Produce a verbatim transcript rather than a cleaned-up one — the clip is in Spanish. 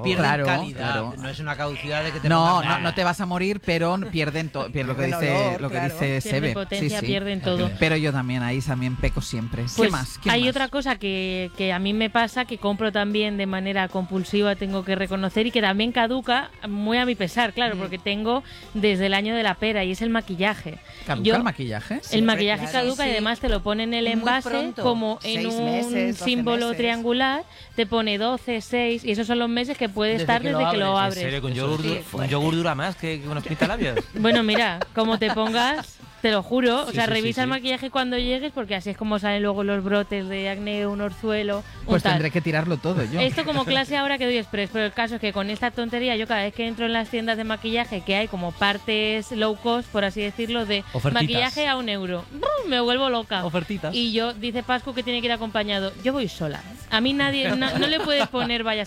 pierden claro, calidad. Claro. No es una caducidad de que te No, pongas no, no te vas a morir, pero pierden todo, pier- lo que Pierden dice, olor, lo que claro. dice Pierden Sebe. potencia, Sí, sí. pierden todo. Pero yo también ahí también peco siempre. Pues ¿Qué más? ¿Qué hay más? otra cosa que, que a mí me pasa, que compro también de manera compulsiva, tengo que reconocer, y que también caduca muy a mi pesar, claro, Mm. porque tengo desde el año de la pera, y es el maquillaje. ¿Caduca Yo- el maquillaje? El Sí, maquillaje claro, caduca y sí. además te lo pone en el Muy envase pronto. como en Seis un meses, doce símbolo meses. triangular, te pone doce, seis, y esos son los meses que puede Desde estar que desde lo que lo abres, abres. ¿en serio? ¿Con Eso yogur, sí. un yogur dura más que que unos pintalabios? Bueno, mira, como te pongas, te lo juro, o Sí, sea, sí, sí, revisa el sí. maquillaje cuando llegues, porque así es como salen luego los brotes de acné, un orzuelo, un Pues tal. tendré que tirarlo todo yo. Esto como clase ahora que doy express, pero el caso es que con esta tontería yo cada vez que entro en las tiendas de maquillaje, que hay como partes low cost, por así decirlo, de Ofertitas. maquillaje a un euro, ¡brum! Me vuelvo loca. Ofertitas. Y yo, dice Pascu que tiene que ir acompañado. Yo voy sola. A mí nadie, no, no le puedes poner vaya